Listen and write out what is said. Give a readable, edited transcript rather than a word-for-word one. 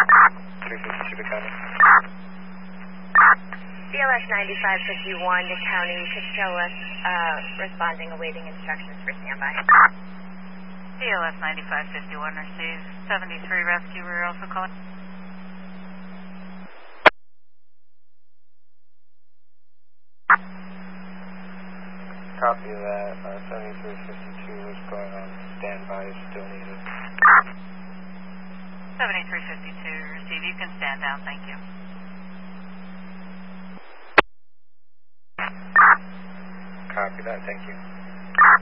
352 to county. CLS 9551 to county, you could show us responding, awaiting instructions for standby. CLS 9551 receives 73 rescue, we're also calling. Copy that. 7352 is going on standby, is still needed. 7352 receive, you can stand down, thank you. Copy that, thank you.